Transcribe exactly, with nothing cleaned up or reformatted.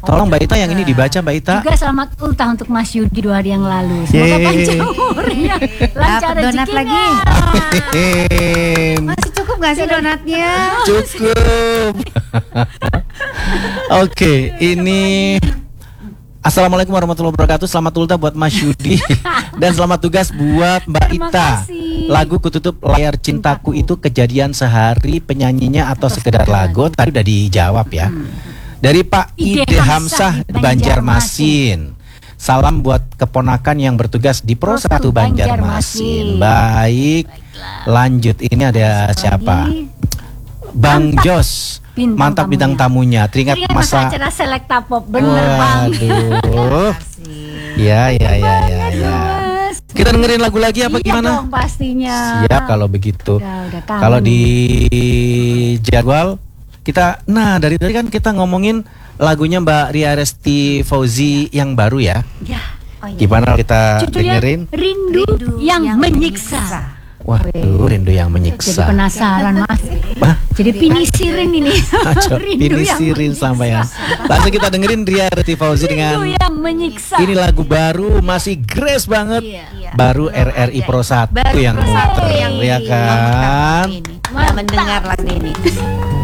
Tolong Mbak Ita yang ini dibaca Mbak Ita. Juga selamat ultah untuk Mas Yudi dua hari yang lalu. Semoga panjang umurnya, lancar donat lagi. Masih cukup gak sih donatnya? Cukup. Oke, ini Assalamualaikum warahmatullahi wabarakatuh. Selamat ultah buat Mas Yudi dan selamat tugas buat Mbak Terima Ita. kasih. Lagu Kututup Layar Cintaku itu kejadian sehari, penyanyinya atau sekedar lagu? Tadi udah dijawab ya. Dari Pak Ide Ide Hamzah Hamzah di Banjarmasin. Salam buat keponakan yang bertugas di Pro Pro satu satu Banjarmasin. Banjarmasin. Baik. Lanjut, ini ada siapa? Bang Jos. Bintang Mantap bintang tamunya. Teringat Teringat masa masa acara Selekta Pop. Bener banget. Waduh. Ya, ya, ya, ya, ya. Mas. Kita dengerin lagu lagi apa Iya gimana? dong, pastinya. Siap kalau begitu. Udah, udah kangen. Kalau di jadwal kita, nah dari tadi kan kita ngomongin lagunya Mbak Ria Resti Fauzi yang baru ya. Ya. Oh, iya. Gimana kita Judulnya dengerin? Rindu, Rindu yang, yang menyiksa. menyiksa. Wah, tuh rindu yang Jadi menyiksa. penasaran Mas. Hah? Jadi pinisirin ini. Aco, Rindu yang pinisirin menyiksa. sampai ya. Langsung kita dengerin Ria Resti Fauzi dengan Rindu yang menyiksa. ini lagu baru, masih grace banget. Iya. Baru R R I Pro satu Baru yang Pro satu muter, yang ya kan? ini. Mendengar lagu ini.